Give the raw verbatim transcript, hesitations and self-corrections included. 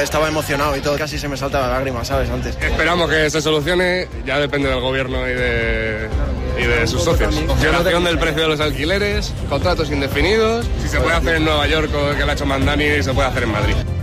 estaba emocionado y todo, casi se me salta la lágrima, ¿sabes? Antes. Esperamos que se solucione, ya depende del gobierno y de, y de sus socios. Congelación del precio de los alquileres, contratos indefinidos, si se puede hacer en Nueva York o que lo ha hecho Mandani, se puede hacer en Madrid.